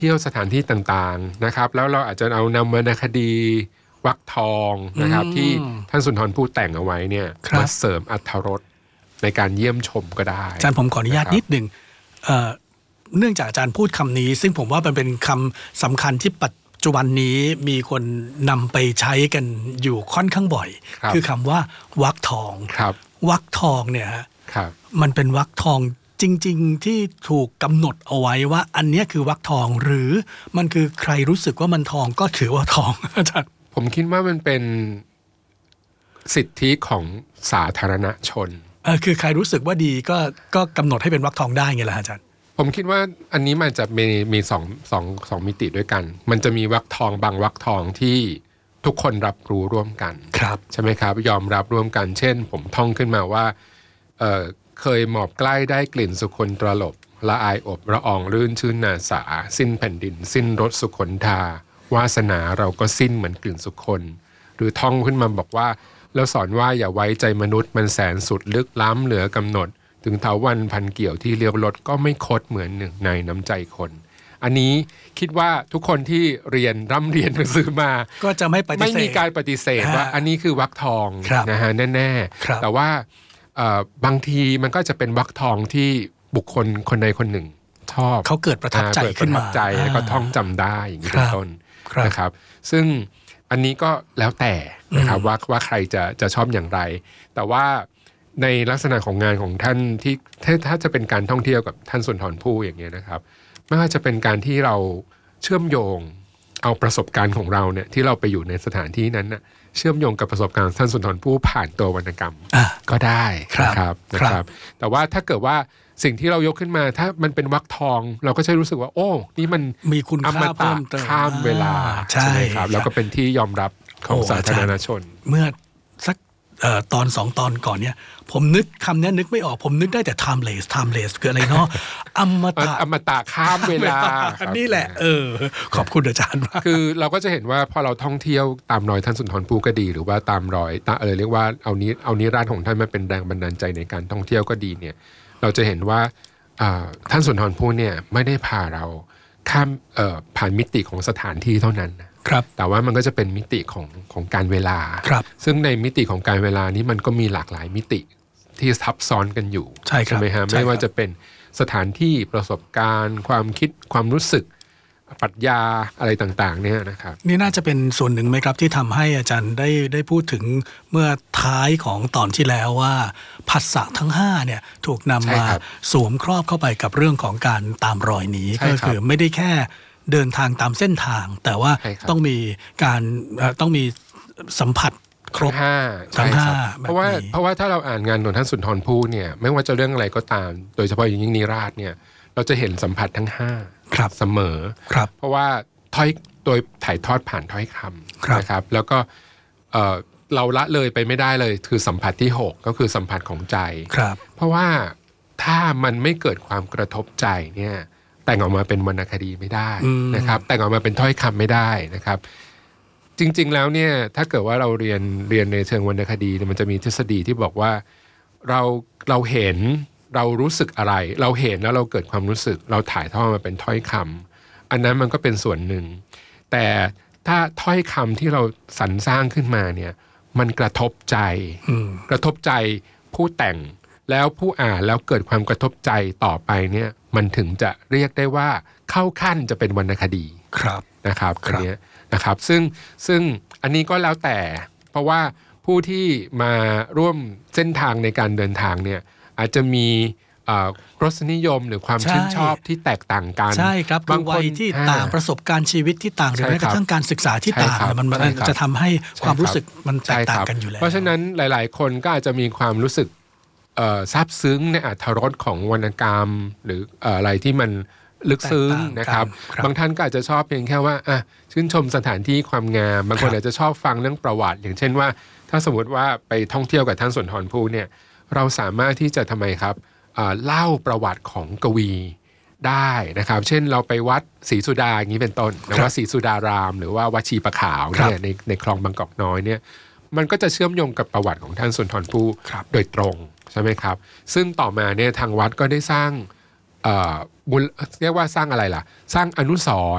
เที่ยวสถานที่ต่างๆนะครับแล้วเราอาจจะเอานำวรรณคดีวรรคทองนะครับที่ท่านสุนทรภู่แต่งเอาไว้เนี่ยมาเสริมอรรถรสในการเยี่ยมชมก็ได้อาจารย์ผมขออนุญาตนิดหนึ่งเนื่องจากอาจารย์พูดคำนี้ซึ่งผมว่ามันเป็นคำสำคัญที่ปัจจุบันนี้มีคนนำไปใช้กันอยู่ค่อนข้างบ่อยคือคำว่าวรรคทองวรรคทองเนี่ยฮะมันเป็นวรรคทองจริงๆที่ถูกกำหนดเอาไว้ว่าอันนี้คือวรรคทองหรือมันคือใครรู้สึกว่ามันทองก็ถือว่าทองอาจารย์ผมคิดว่ามันเป็นสิทธิของสาธารณชนคือใครรู้สึกว่าดีก็กำหนดให้เป็นวรรคทองได้ไงล่ะอาจารย์ผมคิดว่าอันนี้มันจะมีสองมิติด้วยกันมันจะมีวรรคทองบางวรรคทองที่ทุกคนรับรู้ร่วมกันใช่ไหมครับยอมรับร่วมกันเช่นผมท่องขึ้นมาว่าเคยหมอบใกล้ได้กลิ่นสุคนตรลบละอายอบละอองรื่นชื่นนาสาสิ้นแผ่นดินสิ้นรสสุคนธาวาสนาเราก็สิ้นเหมือนกลิ่นสุคนหรือท่องขึ้นมาบอกว่าแล้วสอนว่าอย่าไว้ใจมนุษย์มันแสนสุดลึกล้ำเหลือกำหนดถึงเถาวัลย์พันเกี่ยวที่เลี้ยวรถก็ไม่คดเหมือนหนึ่งในน้ำใจคนอันนี้คิดว่าทุกคนที่เรียนร่ำเรียนหนังสือมาก็จะไม่มีการปฏิเสธว่าอันนี้คือวรรคทองนะฮะแน่ๆแต่ว่าบางทีมันก็จะเป็นวรรคทองที่บุคคลคนใดคนหนึ่งชอบเขาเกิดประทับใจขึ้นมาแล้วก็ท่องจำได้อย่างนี้เป็นต้นนะครับซึ่งอันนี้ก็แล้วแต่นะครับว่าใครจะชอบอย่างไรแต่ว่าในลักษณะของงานของท่านที่ถ้าจะเป็นการท่องเที่ยวกับท่านสุนทรภู่อย่างเงี้ยนะครับไม่ว่าจะเป็นการที่เราเชื่อมโยงเอาประสบการณ์ของเราเนี่ยที่เราไปอยู่ในสถานที่นั้นนะเชื่อมโยงกับประสบการณ์ท่านสุนทรภู่ผ่านตัววรรณกรรมก็ได้นะครับแต่ว่าถ้าเกิดว่าสิ่งที่เรายกขึ้นมาถ้ามันเป็นวรรคทองเราก็จะรู้สึกว่าโอ้นี่มันมีคุณค่าเพิ่มเติมข้ามเวลาใช่ไหมครับแล้วก็เป็นที่ยอมรับของสาธารณชนเมื่อสักตอน2ตอนก่อนเนี่ยผมนึกคำนี้นึกไม่ออกผมนึกได้แต่ timeless คืออะไรเนาะอมตะข้ามเวลานี่แหละขอบคุณอาจารย์มากคือเราก็จะเห็นว่าพอเราท่องเที่ยวตามรอยท่านสุนทรภู่ก็ดีหรือว่าตามรอยเรียกว่าเอานิราศของท่านมาเป็นแรงบันดาลใจในการท่องเที่ยวก็ดีเนี่ยเราจะเห็นว่าท่านสุนทรภู่เนี่ยไม่ได้พาเราข้ามผ่านมิติของสถานที่เท่านั้นแต่ว่ามันก็จะเป็นมิติของการเวลาซึ่งในมิติของการเวลานี้มันก็มีหลากหลายมิติที่ซับซ้อนกันอยู่ใช่ไหมฮะไม่ว่าจะเป็นสถานที่ประสบการณ์ความคิดความรู้สึกปรัชญาอะไรต่างๆเนี่ยนะครับนี่น่าจะเป็นส่วนหนึ่งไหมครับที่ทำให้อาจารย์ได้พูดถึงเมื่อท้ายของตอนที่แล้วว่าผัสสะทั้ง5เนี่ยถูกนำมาสวมครอบเข้าไปกับเรื่องของการตามรอยนี้ก็คือไม่ได้แค่เดินทางตามเส้นทางแต่ว่าต้องมีสัมผัสครบทั้ง5 เพราะว่าถ้าเราอ่านงานของท่านสุนทรภู่เนี่ยไม่ว่าจะเรื่องอะไรก็ตามโดยเฉพาะอย่างยิ่งนิราศเนี่ยเราจะเห็นสัมผัสทั้ง5เสมอเพราะว่าโดยถ่ายทอดผ่านถ้อยคำนะครับแล้วก็เราละเลยไปไม่ได้เลยคือสัมผัสที่6ก็คือสัมผัสของใจเพราะว่าถ้ามันไม่เกิดความกระทบใจเนี่ยแต่งออกมาเป็นวรรณคดีไม่ได้นะครับแต่งออกมาเป็นถ้อยคำไม่ได้นะครับจริงๆแล้วเนี่ยถ้าเกิดว่าเราเรียนในเชิงวรรณคดีมันจะมีทฤษฎีที่บอกว่าเราเห็นเรารู้สึกอะไรเราเห็นแล้วเราเกิดความรู้สึกเราถ่ายทอดมาเป็นถ้อยคำอันนั้นมันก็เป็นส่วนหนึ่งแต่ถ้าถ้อยคำที่เราสรรสร้างขึ้นมาเนี่ยมันกระทบใจผู้แต่งแล้วผู้อ่านแล้วเกิดความกระทบใจต่อไปเนี่ยมันถึงจะเรียกได้ว่าเข้าขั้นจะเป็นวรรณคดีนะครับอันนี้นะครับซึ่งอันนี้ก็แล้วแต่เพราะว่าผู้ที่มาร่วมเส้นทางในการเดินทางเนี่ยอาจจะมีรสนิยมหรือความชื่นชอบที่แตกต่างกันใช่ครับบางวัยที่ต่างประสบการณ์ชีวิตที่ต่างหรือแม้กระทั่งการศึกษาที่ต่างมันจะทำให้ความรู้สึกมันแตกต่างกันอยู่แล้วเพราะฉะนั้นหลายๆคนก็อาจจะมีความรู้สึกซาบซึ้งในอรรถรสของวรรณกรรมหรืออะไรที่มันลึกซึ้งนะครับบางท่านก็อาจจะชอบเพียงแค่ว่าชื่นชมสถานที่ความงามบางคนอาจจะชอบฟังเรื่องประวัติอย่างเช่นว่าถ้าสมมติว่าไปท่องเที่ยวกับท่านสุนทรภู่เนี่ยเราสามารถที่จะทำไมครับเล่าประวัติของกวีได้นะครับเช่นเราไปวัดศรีสุดาอย่างนี้เป็นต้นนะวัดศรีสุดารามหรือว่าวัดชีปะขาวเนี่ยในคลองบางกอกน้อยเนี่ยมันก็จะเชื่อมโยงกับประวัติของท่านสุนทรภู่โดยตรงใช่ไหมครับซึ่งต่อมาเนี่ยทางวัดก็ได้สร้างเรียกว่าสร้างอะไรล่ะสร้างอนุส